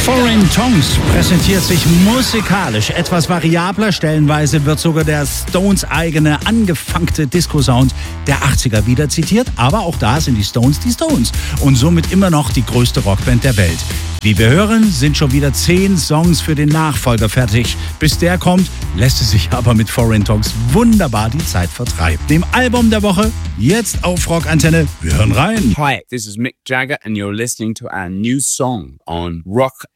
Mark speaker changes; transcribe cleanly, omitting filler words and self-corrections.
Speaker 1: Foreign Tongues präsentiert sich musikalisch etwas variabler. Stellenweise wird sogar der Stones eigene angefangte Disco-Sound der 80er wieder zitiert. Aber auch da sind die Stones und somit immer noch die größte Rockband der Welt. Wie wir hören, sind schon wieder 10 Songs für den Nachfolger fertig. Bis der kommt, lässt es sich aber mit Foreign Tongues wunderbar die Zeit vertreiben. Dem Album der Woche, jetzt auf Rock Antenne. Wir hören rein.
Speaker 2: Hi, this is Mick Jagger and you're listening to our new song on Rock